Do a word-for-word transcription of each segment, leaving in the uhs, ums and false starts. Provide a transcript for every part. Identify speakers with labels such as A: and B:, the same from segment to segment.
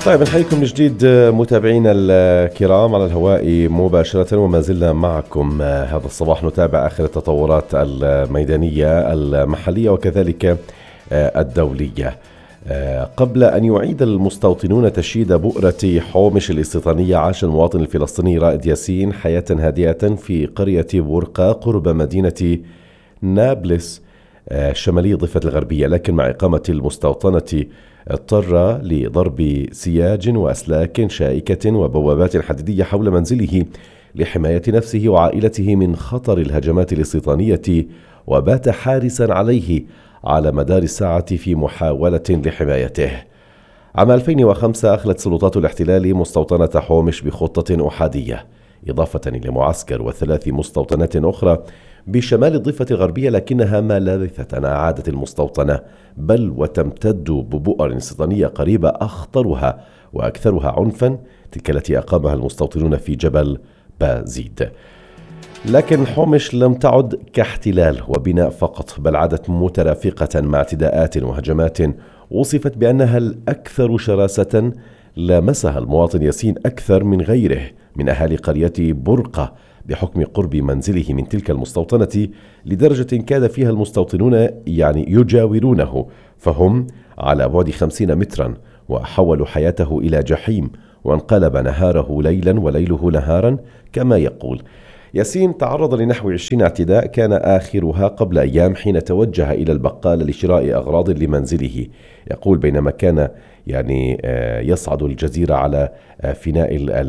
A: طيب نحييكم من جديد متابعينا الكرام على الهواء مباشرة، وما زلنا معكم هذا الصباح نتابع آخر التطورات الميدانية المحلية وكذلك الدولية. قبل أن يعيد المستوطنون تشييد بؤرة حومش الاستيطانية، عاش المواطن الفلسطيني رائد ياسين حياة هادئة في قرية بورقة قرب مدينة نابلس شمالي الضفة الغربية، لكن مع إقامة المستوطنة اضطر لضرب سياج وأسلاك شائكة وبوابات حديدية حول منزله لحماية نفسه وعائلته من خطر الهجمات الاستيطانية، وبات حارسا عليه على مدار الساعة في محاولة لحمايته. عام ألفين وخمسة أخلت سلطات الاحتلال مستوطنة حومش بخطة أحادية، إضافة إلى معسكر وثلاث مستوطنات أخرى بشمال الضفة الغربية، لكنها ما لبثت أن أعادت المستوطنة، بل وتمتد ببؤر استيطانية قريبة أخطرها وأكثرها عنفا تلك التي أقامها المستوطنون في جبل بازيد. لكن حومش لم تعد كاحتلال وبناء فقط، بل عادت مترافقة مع اعتداءات وهجمات وصفت بأنها الأكثر شراسة لامسها المواطن ياسين أكثر من غيره من أهالي قرية بورقة بحكم قرب منزله من تلك المستوطنة، لدرجة كاد فيها المستوطنون يعني يجاورونه، فهم على بعد خمسين مترا، وحولوا حياته إلى جحيم وانقلب نهاره ليلا وليله نهارا كما يقول. ياسين تعرض لنحو عشرين اعتداء، كان آخرها قبل أيام حين توجه إلى البقالة لشراء أغراض لمنزله. يقول بينما كان يعني يصعد الجزيرة على فناء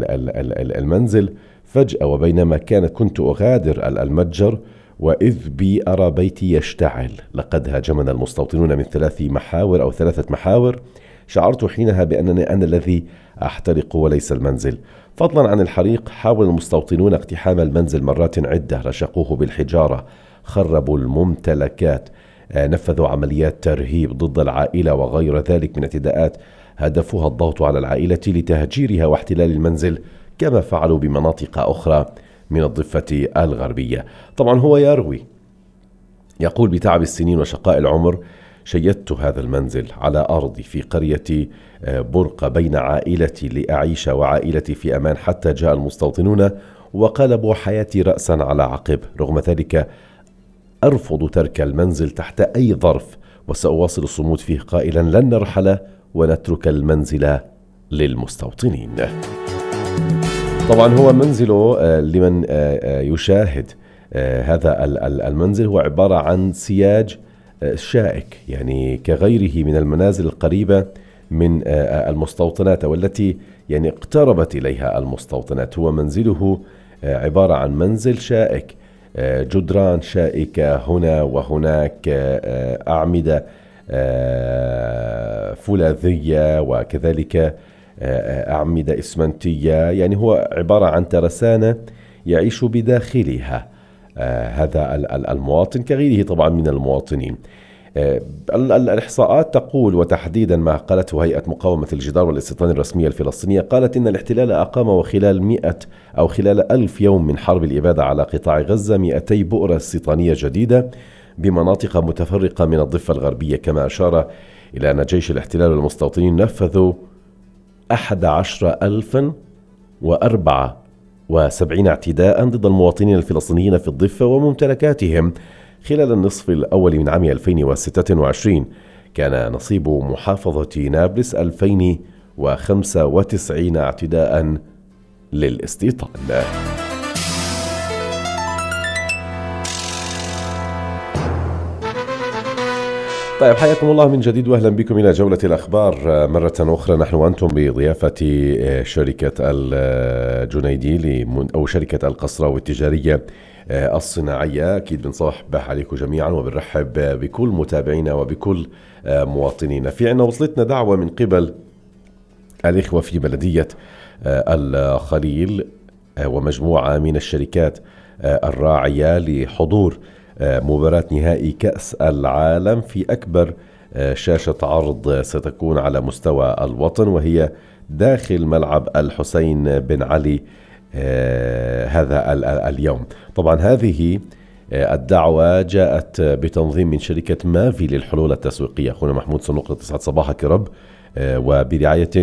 A: المنزل فجأة، وبينما كان كنت أغادر المتجر وإذ بي أرى بيتي يشتعل، لقد هاجمنا المستوطنون من ثلاث محاور أو ثلاثة محاور، شعرت حينها بأنني أنا الذي أحترق وليس المنزل. فضلا عن الحريق، حاول المستوطنون اقتحام المنزل مرات عدة، رشقوه بالحجارة، خربوا الممتلكات، نفذوا عمليات ترهيب ضد العائلة وغير ذلك من اعتداءات هدفها الضغط على العائلة لتهجيرها واحتلال المنزل، كما فعلوا بمناطق أخرى من الضفة الغربية. طبعا هو يروي، يقول بتعب السنين وشقاء العمر شيدت هذا المنزل على أرضي في قرية بورقة بين عائلتي لأعيش وعائلتي في أمان، حتى جاء المستوطنون وقلبوا حياتي رأسا على عقب. رغم ذلك أرفض ترك المنزل تحت أي ظرف، وسأواصل الصمود فيه قائلا لن نرحل ونترك المنزل للمستوطنين. طبعا هو منزله لمن يشاهد هذا المنزل هو عبارة عن سياج شائك، يعني كغيره من المنازل القريبة من المستوطنات والتي يعني اقتربت إليها المستوطنات. هو منزله عبارة عن منزل شائك، جدران شائكة هنا وهناك، أعمدة فولاذية وكذلك أعمدة إسمنتية، يعني هو عبارة عن ترسانة يعيش بداخلها هذا المواطن كغيره طبعا من المواطنين. الإحصاءات تقول، وتحديدا ما قالته هيئة مقاومة الجدار والاستيطان الرسمية الفلسطينية، قالت إن الاحتلال أقام وخلال مئة أو خلال ألف يوم من حرب الإبادة على قطاع غزة مئتي بؤرة استيطانية جديدة بمناطق متفرقة من الضفة الغربية، كما أشار إلى أن جيش الاحتلال والمستوطنين نفذوا أحد عشر ألفا وأربعة وسبعين اعتداء ضد المواطنين الفلسطينيين في الضفة وممتلكاتهم خلال النصف الأول من عام ألفين وستة وعشرين. كان نصيب محافظة نابلس ألفين وخمسة وتسعين اعتداء للاستيطان. طيب حياكم الله من جديد وأهلا بكم إلى جولة الأخبار مرة أخرى، نحن وأنتم بضيافة شركة الجنيدي أو شركة القصراوي التجارية الصناعية. أكيد بنصبح عليكم جميعا وبنرحب بكل متابعينا وبكل مواطنينا. في عنا وصلتنا دعوة من قبل الإخوة في بلدية الخليل ومجموعة من الشركات الراعية لحضور مباراة نهائي كأس العالم في أكبر شاشة عرض ستكون على مستوى الوطن، وهي داخل ملعب الحسين بن علي هذا اليوم. طبعا هذه الدعوة جاءت بتنظيم من شركة مافي للحلول التسويقية، أخونا محمود صنوق، تسعد صباحك يا رب، وبرعاية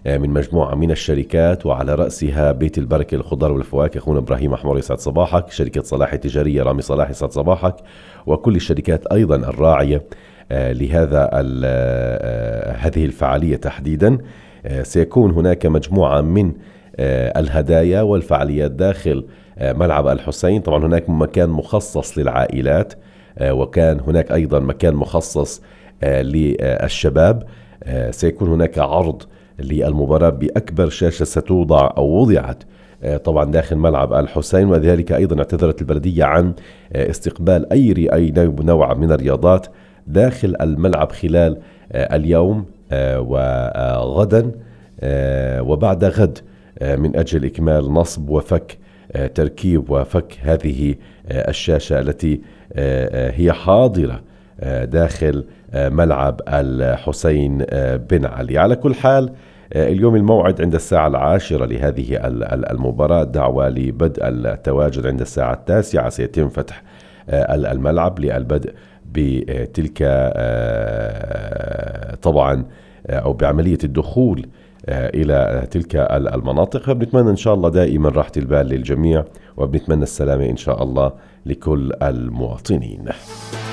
A: من مجموعة من الشركات، وعلى رأسها بيت البركة للخضار والفواكه أخونا إبراهيم أحمر يسعد صباحك، شركة صلاح التجارية رامي صلاح يسعد صباحك، وكل الشركات أيضا الراعية لهذا هذه الفعالية تحديدا. سيكون هناك مجموعة من الهدايا والفعاليات داخل ملعب الحسين. طبعا هناك مكان مخصص للعائلات، وكان هناك أيضا مكان مخصص للشباب. سيكون هناك عرض للمباراة بأكبر شاشة ستوضع أو وضعت طبعا داخل ملعب الحسين، وذلك أيضا اعتذرت البلدية عن استقبال أي أي نوع من الرياضات داخل الملعب خلال اليوم وغدا وبعد غد من أجل إكمال نصب وفك تركيب وفك هذه الشاشة التي هي حاضرة داخل ملعب الحسين بن علي. على كل حال اليوم الموعد عند الساعة العاشرة لهذه المباراة، دعوة لبدء التواجد عند الساعة التاسعة. سيتم فتح الملعب للبدء بتلك طبعا أو بعملية الدخول إلى تلك المناطق. فبنتمنى إن شاء الله دائما راحة البال للجميع، وبنتمنى السلامة إن شاء الله لكل المواطنين.